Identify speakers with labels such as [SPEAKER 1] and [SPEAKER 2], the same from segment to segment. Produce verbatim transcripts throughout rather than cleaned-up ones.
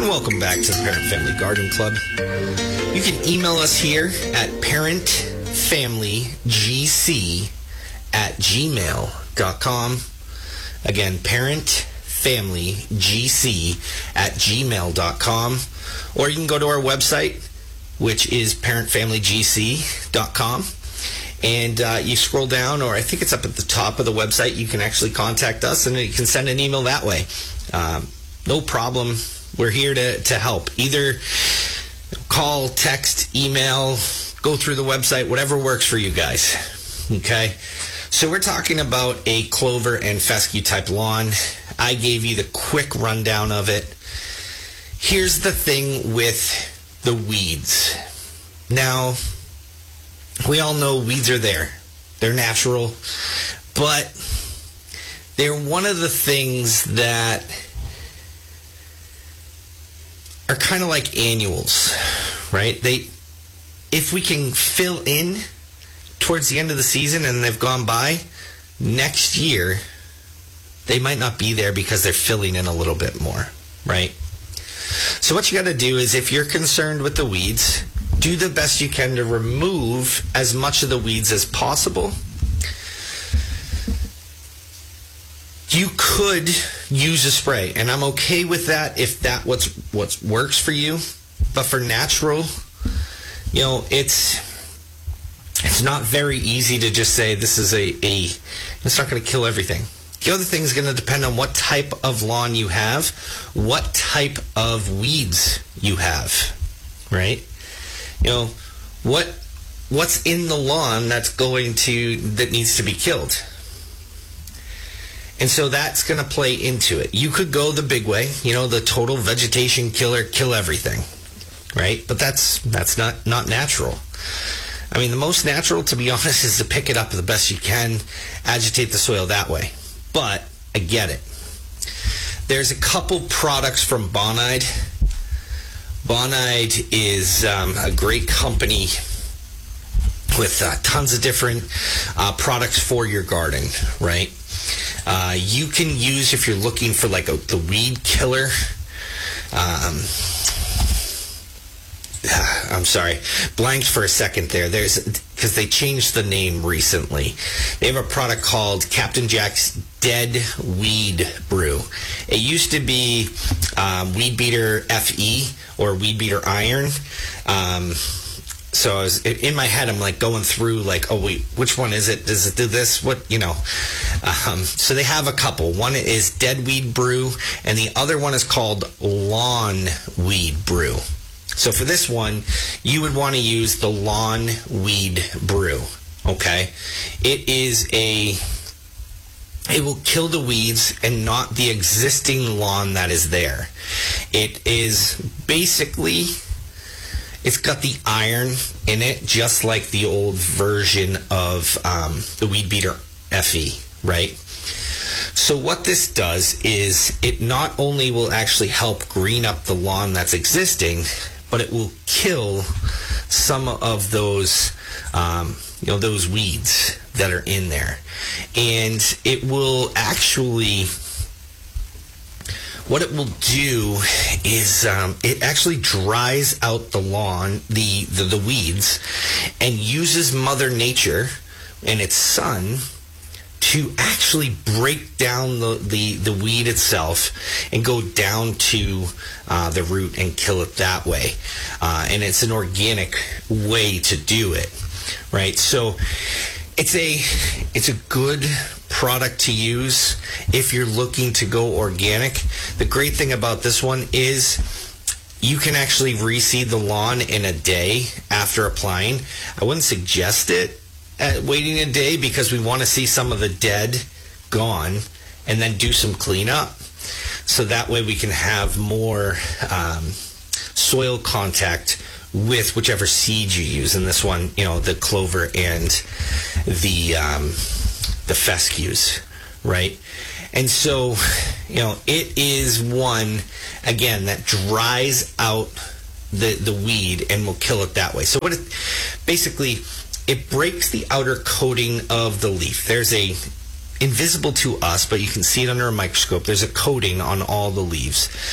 [SPEAKER 1] and welcome back to the Parent Family Garden Club. You can email us here at parentfamilygc at gmail dot com. Again, parentfamilygc at gmail dot com. Or you can go to our website, which is parent family g c dot com. And uh, you scroll down, or I think it's up at the top of the website, you can actually contact us, and you can send an email that way. Um, no problem. We're here to, to help. Either call, text, email, go through the website, whatever works for you guys. Okay? So we're talking about a clover and fescue type lawn. I gave you the quick rundown of it. Here's the thing with the weeds. Now, we all know weeds are there. They're natural. But they're one of the things that are kind of like annuals, right? They, if we can fill in towards the end of the season and they've gone by, next year, they might not be there because they're filling in a little bit more, right? So what you got to do is, if you're concerned with the weeds, do the best you can to remove as much of the weeds as possible. You could use a spray, and I'm okay with that if that what's what works for you. But for natural, you know, it's it's not very easy to just say this is a, a it's not going to kill everything. The other thing is going to depend on what type of lawn you have, what type of weeds you have, right? You know, what what's in the lawn that's going to that needs to be killed. And so that's going to play into it. You could go the big way, you know, the total vegetation killer, kill everything, right? But that's that's not, not natural. I mean, the most natural, to be honest, is to pick it up the best you can, agitate the soil that way. But I get it. There's a couple products from Bonide. Bonide is um, a great company with uh, tons of different uh, products for your garden, right? Uh, you can use, if you're looking for like a, the weed killer, um, I'm sorry, blanked for a second there. There's, because they changed the name recently. They have a product called Captain Jack's Dead Weed Brew. It used to be um, Weed Beater F E or Weed Beater Iron. Um, so I was, in my head, I'm like going through like, oh wait, which one is it? Does it do this? What, you know? Um, so they have a couple. One is Dead Weed Brew, and the other one is called Lawn Weed Brew. So for this one, you would want to use the Lawn Weed Brew, okay? It is a, it will kill the weeds and not the existing lawn that is there. It is basically, it's got the iron in it, just like the old version of um, the Weed Beater F E, right? So what this does is it not only will actually help green up the lawn that's existing, but it will kill some of those, um, you know, those weeds that are in there. And it will actually, what it will do is um, it actually dries out the lawn, the, the, the weeds, and uses Mother Nature and its sun to actually break down the, the, the weed itself and go down to uh, the root and kill it that way. Uh, and it's an organic way to do it, right? So it's a it's a good product to use if you're looking to go organic. The great thing about this one is you can actually reseed the lawn in a day after applying. I wouldn't suggest it at waiting a day because we want to see some of the dead gone and then do some cleanup. So that way we can have more um, soil contact with whichever seed you use. In this one, you know, the clover and the um, the fescues, right? And so, you know, it is one, again, that dries out the, the weed and will kill it that way. So what it basically, it breaks the outer coating of the leaf. There's a, invisible to us, but you can see it under a microscope, there's a coating on all the leaves.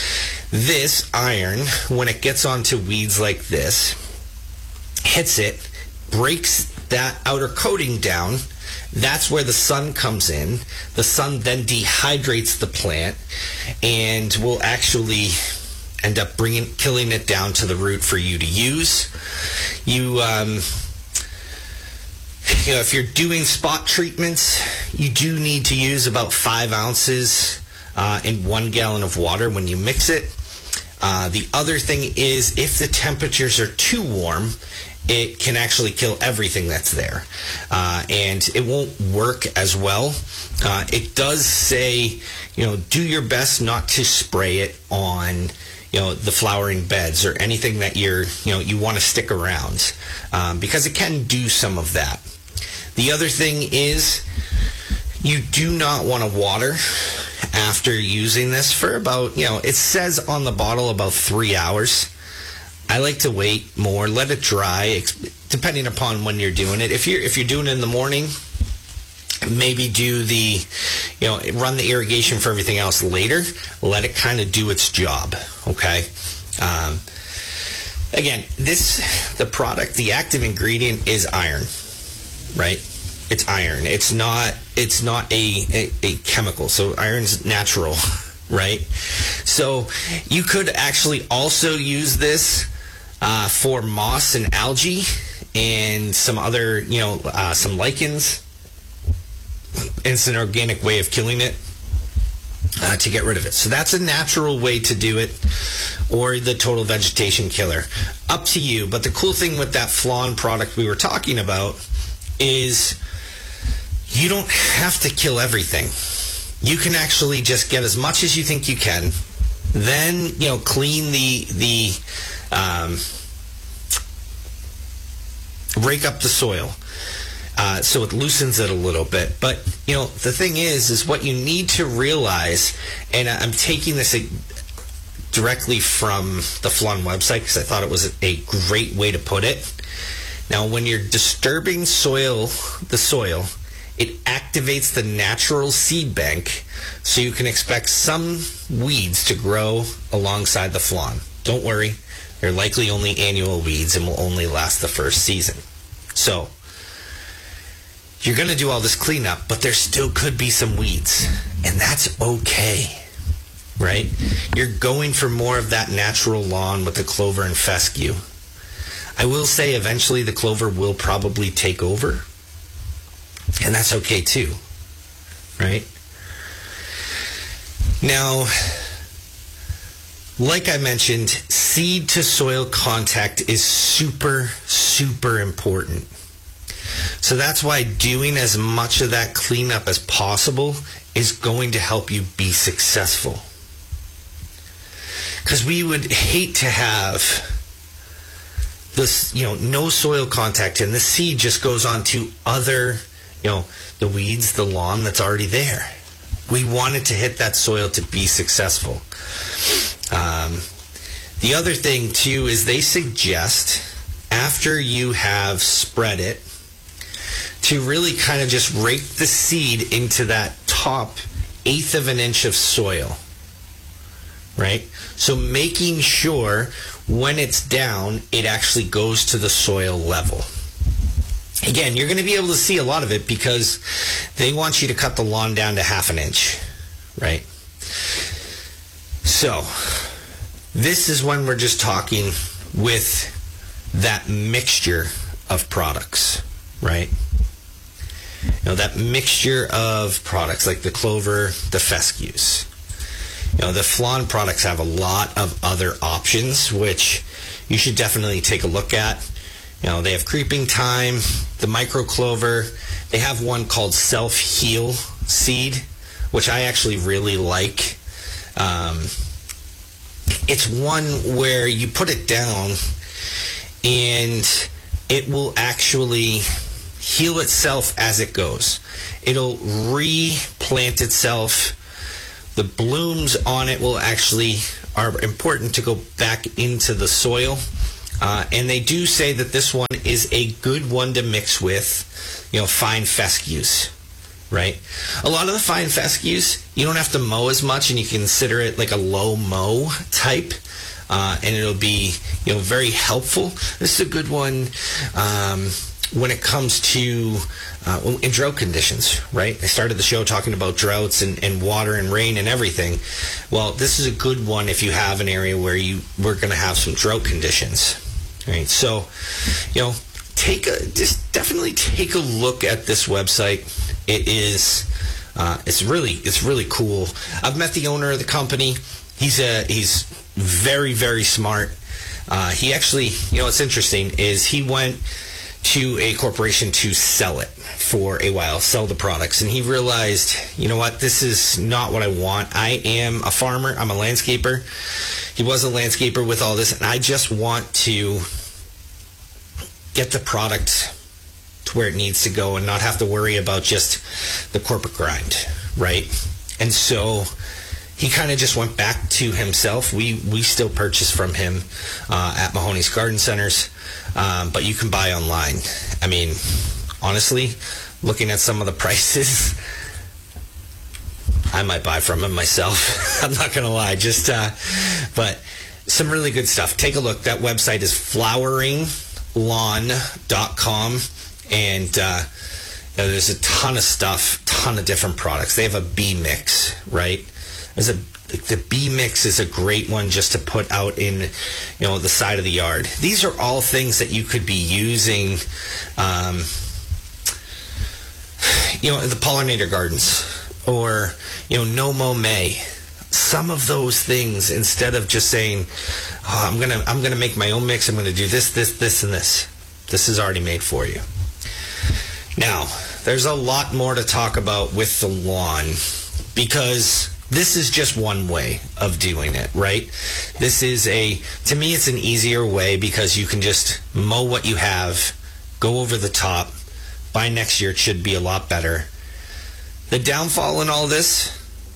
[SPEAKER 1] This iron, when it gets onto weeds like this, hits it, breaks that outer coating down. That's where the sun comes in. The sun then dehydrates the plant and will actually end up bringing, killing it down to the root for you to use. You, um, you know, if you're doing spot treatments, you do need to use about five ounces uh, in one gallon of water when you mix it. Uh, the other thing is, if the temperatures are too warm, it can actually kill everything that's there. Uh, and it won't work as well. Uh, it does say, you know, do your best not to spray it on, you know, the flowering beds or anything that you're, you know, you want to stick around, um, because it can do some of that. The other thing is, you do not want to water after using this for about, you know, it says on the bottle about three hours. I like to wait more, let it dry, depending upon when you're doing it. If you're if you're doing it in the morning, maybe do the, you know, run the irrigation for everything else later. Let it kind of do its job, okay? Um, again, this, the product, the active ingredient is iron, right? It's iron. It's not, it's not a, a, a chemical. So iron's natural, right? So you could actually also use this uh, for moss and algae and some other, you know, uh, some lichens. It's an organic way of killing it uh, to get rid of it. So that's a natural way to do it, or the total vegetation killer. Up to you. But the cool thing with that Flawn product we were talking about is you don't have to kill everything. You can actually just get as much as you think you can. Then, you know, clean the, the um, rake up the soil. Uh, so it loosens it a little bit. But, you know, the thing is, is what you need to realize, and I'm taking this directly from the Flawn website because I thought it was a great way to put it. Now, when you're disturbing soil, the soil, it activates the natural seed bank, so you can expect some weeds to grow alongside the Flawn. Don't worry, they're likely only annual weeds and will only last the first season. So, you're going to do all this cleanup, but there still could be some weeds, and that's okay, right? You're going for more of that natural lawn with the clover and fescue. I will say eventually the clover will probably take over, and that's okay too, right? Now, like I mentioned, seed to soil contact is super, super important. So that's why doing as much of that cleanup as possible is going to help you be successful. Because we would hate to have this, you know, no soil contact, and the seed just goes on to other, you know, the weeds, the lawn that's already there. We want it to hit that soil to be successful. Um, the other thing, too, is they suggest after you have spread it, to really kind of just rake the seed into that top eighth of an inch of soil, right? So making sure when it's down, it actually goes to the soil level. Again, you're going to be able to see a lot of it because they want you to cut the lawn down to half an inch, right? So this is when we're just talking with that mixture of products, right? You know, that mixture of products like the clover, the fescues. You know, the Flawn products have a lot of other options, which you should definitely take a look at. You know, they have creeping thyme, the micro clover. They have one called self-heal seed, which I actually really like. Um, it's one where you put it down and it will actually heal itself as it goes. It'll replant itself. The blooms on it will actually are important to go back into the soil. Uh, and they do say that this one is a good one to mix with, you know, fine fescues, right? A lot of the fine fescues, you don't have to mow as much, and you consider it like a low mow type, uh, and it'll be, you know, very helpful. This is a good one um, when it comes to uh, in drought conditions, right? I started the show talking about droughts and, and water and rain and everything. Well, this is a good one if you have an area where you we're going to have some drought conditions, right? So, you know, take a just definitely take a look at this website. It is uh, it's really it's really cool. I've met the owner of the company. He's a he's very very smart. Uh, he actually, you know, what's interesting is he went to a corporation to sell it for a while, sell the products, and he realized, you know what, this is not what I want. I am a farmer. I'm a landscaper. He was a landscaper with all this, and I just want to get the product to where it needs to go and not have to worry about just the corporate grind, right? And so he kind of just went back to himself. We we still purchase from him uh, at Mahoney's Garden Centers, um, but you can buy online. I mean, honestly, looking at some of the prices, I might buy from him myself. I'm not going to lie. Just, uh, but some really good stuff. Take a look. That website is flowering lawn dot com, and uh, you know, there's a ton of stuff, ton of different products. They have a bee mix, right? There's a the bee mix is a great one just to put out in, you know, the side of the yard. These are all things that you could be using, um, you know, the pollinator gardens, or, you know, no mow May. Some of those things, instead of just saying, oh, I'm gonna I'm gonna make my own mix, I'm gonna do this, this, this, and this. This is already made for you. Now, there's a lot more to talk about with the lawn, because this is just one way of doing it, right? This is a, to me, it's an easier way, because you can just mow what you have, go over the top. By next year, it should be a lot better. The downfall in all this,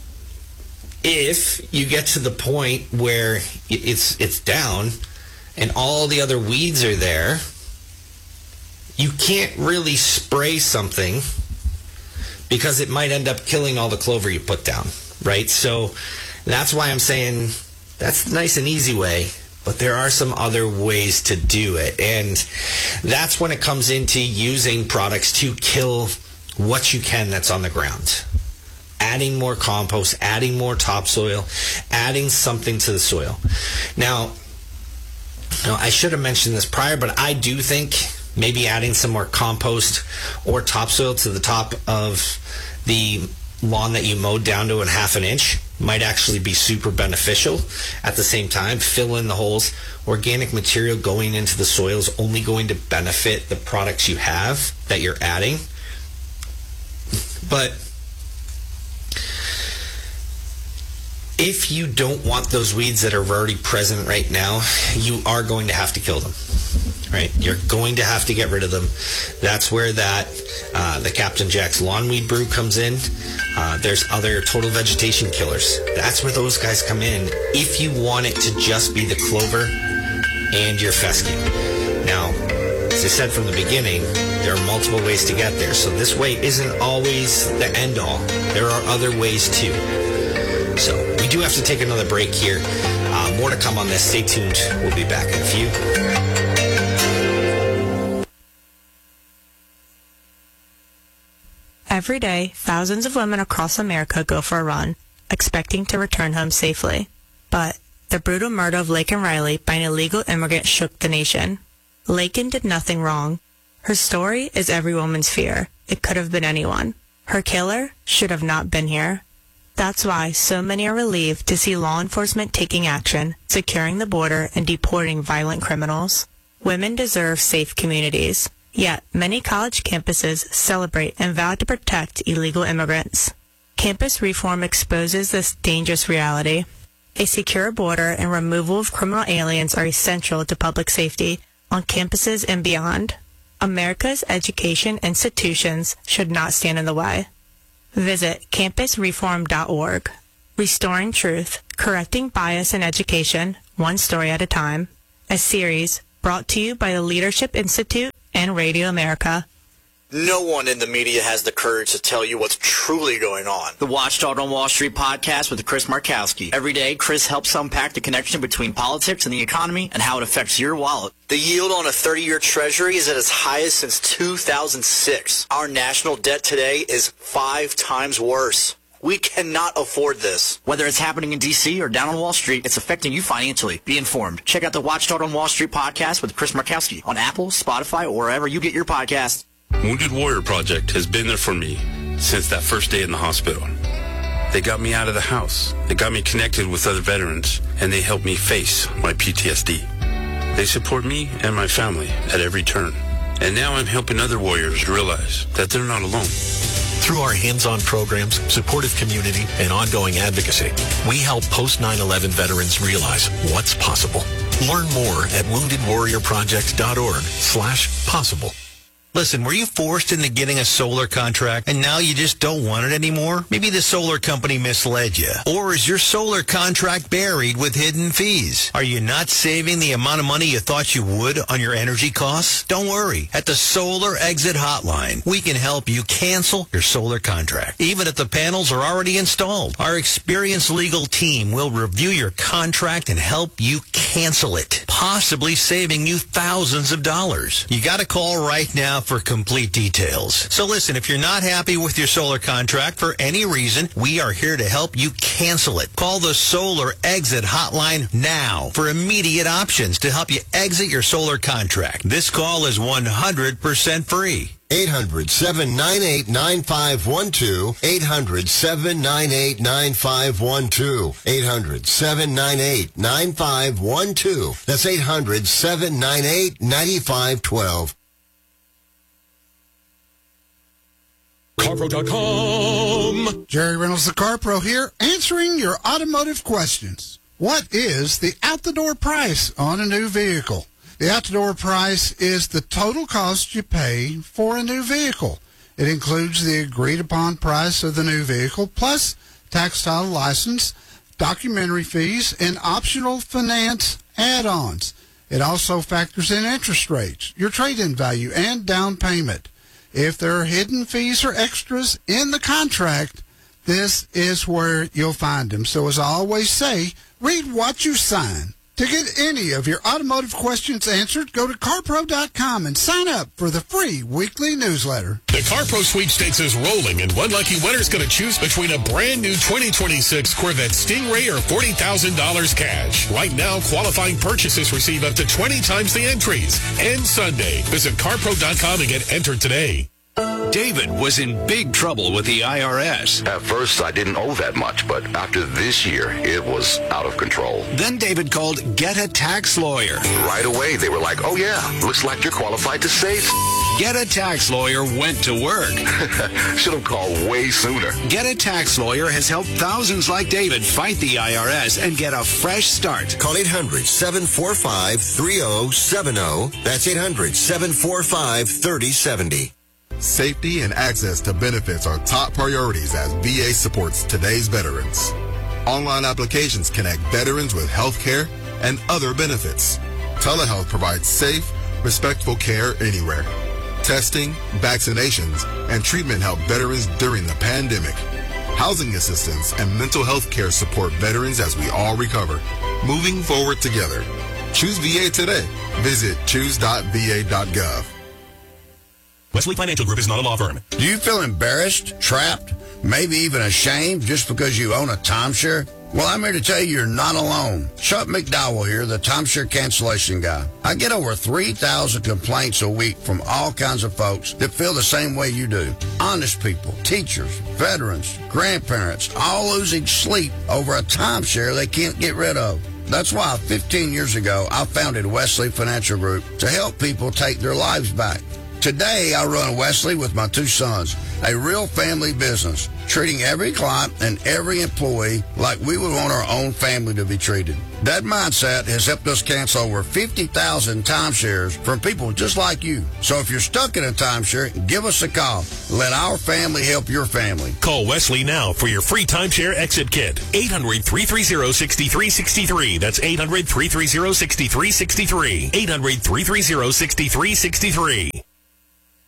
[SPEAKER 1] if you get to the point where it's it's down and all the other weeds are there, you can't really spray something, because it might end up killing all the clover you put down, right? So that's why I'm saying that's a nice and easy way, but there are some other ways to do it. And that's when it comes into using products to kill what you can that's on the ground. Adding more compost, adding more topsoil, adding something to the soil. Now, you know, I should have mentioned this prior, but I do think maybe adding some more compost or topsoil to the top of the lawn that you mowed down to a half an inch might actually be super beneficial. At the same time, fill in the holes. Organic material going into the soil is only going to benefit the products you have that you're adding. But if you don't want those weeds that are already present right now, you are going to have to kill them, right? You're going to have to get rid of them. That's where that uh, the Captain Jack's Lawn Weed Brew comes in. Uh, there's other total vegetation killers. That's where those guys come in, if you want it to just be the clover and your fescue. Now, as I said from the beginning, there are multiple ways to get there. So this way isn't always the end all. There are other ways too. So we do have to take another break here. Uh, more to come on this. Stay tuned. We'll be back in a few.
[SPEAKER 2] Every day, thousands of women across America go for a run, expecting to return home safely. But the brutal murder of Laken Riley by an illegal immigrant shook the nation. Laken did nothing wrong. Her story is every woman's fear. It could have been anyone. Her killer should have not been here. That's why so many are relieved to see law enforcement taking action, securing the border, and deporting violent criminals. Women deserve safe communities. Yet, many college campuses celebrate and vow to protect illegal immigrants. Campus reform exposes this dangerous reality. A secure border and removal of criminal aliens are essential to public safety on campuses and beyond. America's education institutions should not stand in the way. Visit campus reform dot org. Restoring Truth, Correcting Bias in Education, One Story at a Time. A series brought to you by the Leadership Institute and Radio America.
[SPEAKER 3] No one in the media has the courage to tell you what's truly going on. The Watchdog on Wall Street podcast with Chris Markowski. Every day, Chris helps unpack the connection between politics and the economy and how it affects your wallet. The yield on a thirty-year treasury is at its highest since two thousand six. Our national debt today is five times worse. We cannot afford this. Whether it's happening in D C or down on Wall Street, it's affecting you financially. Be informed. Check out the Watchdog on Wall Street podcast with Chris Markowski on Apple, Spotify, or wherever you get your podcasts.
[SPEAKER 4] Wounded Warrior Project has been there for me since that first day in the hospital. They got me out of the house. They got me connected with other veterans, and they helped me face my P T S D. They support me and my family at every turn. And now I'm helping other warriors realize that they're not alone.
[SPEAKER 5] Through our hands-on programs, supportive community, and ongoing advocacy, we help post nine eleven veterans realize what's possible. Learn more at wounded warrior project dot org slash possible.
[SPEAKER 6] Listen, were you forced into getting a solar contract and now you just don't want it anymore? Maybe the solar company misled you. Or is your solar contract buried with hidden fees? Are you not saving the amount of money you thought you would on your energy costs? Don't worry. At the Solar Exit Hotline, we can help you cancel your solar contract, even if the panels are already installed. Our experienced legal team will review your contract and help you cancel it, possibly saving you thousands of dollars. You got to call right now for complete details. So listen, if you're not happy with your solar contract for any reason, we are here to help you cancel it. Call the Solar Exit Hotline now for immediate options to help you exit your solar contract. This call is one hundred percent free.
[SPEAKER 7] eight hundred, seven nine eight, nine five one two. eight hundred, seven nine eight, nine five one two. eight hundred, seven nine eight, nine five one two. That's eight hundred, seven nine eight, nine five one two.
[SPEAKER 8] CarPro dot com.
[SPEAKER 9] Jerry Reynolds, the CarPro here, answering your automotive questions. What is the out-the-door price on a new vehicle? The out-the-door price is the total cost you pay for a new vehicle. It includes the agreed-upon price of the new vehicle, plus tax, title, license, documentary fees, and optional finance add-ons. It also factors in interest rates, your trade-in value, and down payment. If there are hidden fees or extras in the contract, this is where you'll find them. So as I always say, read what you sign. To get any of your automotive questions answered, go to CarPro dot com and sign up for the free weekly newsletter.
[SPEAKER 8] The CarPro sweepstakes is rolling, and one lucky winner is going to choose between a brand new twenty twenty-six Corvette Stingray or forty thousand dollars cash. Right now, qualifying purchases receive up to twenty times the entries. And Sunday, visit CarPro dot com and get entered today.
[SPEAKER 10] David was in big trouble with the I R S.
[SPEAKER 11] At first, I didn't owe that much, but after this year, it was out of control.
[SPEAKER 10] Then David called Get a Tax Lawyer.
[SPEAKER 11] Right away, they were like, oh yeah, looks like you're qualified to save.
[SPEAKER 10] Get a Tax Lawyer went to work.
[SPEAKER 11] Should have called way sooner.
[SPEAKER 10] Get a Tax Lawyer has helped thousands like David fight the I R S and get a fresh start.
[SPEAKER 7] Call eight hundred, seven four five, three oh seven oh. That's eight hundred, seven four five, three oh seven oh.
[SPEAKER 12] Safety and access to benefits are top priorities as V A supports today's veterans. Online applications connect veterans with health care and other benefits. Telehealth provides safe, respectful care anywhere. Testing, vaccinations, and treatment help veterans during the pandemic. Housing assistance and mental health care support veterans as we all recover. Moving forward together. Choose V A today. Visit choose dot v a dot gov.
[SPEAKER 8] Wesley Financial Group is not a law firm.
[SPEAKER 13] Do you feel embarrassed, trapped, maybe even ashamed just because you own a timeshare? Well, I'm here to tell you you're not alone. Chuck McDowell here, the timeshare cancellation guy. I get over three thousand complaints a week from all kinds of folks that feel the same way you do. Honest people, teachers, veterans, grandparents, all losing sleep over a timeshare they can't get rid of. That's why fifteen years ago, I founded Wesley Financial Group to help people take their lives back. Today, I run Wesley with my two sons, a real family business, treating every client and every employee like we would want our own family to be treated. That mindset has helped us cancel over fifty thousand timeshares from people just like you. So if you're stuck in a timeshare, give us a call. Let our family help your family.
[SPEAKER 8] Call Wesley now for your free timeshare exit kit. eight hundred, three three zero, six three six three. That's eight hundred, three three zero, six three six three. eight hundred, three three zero, six three six three.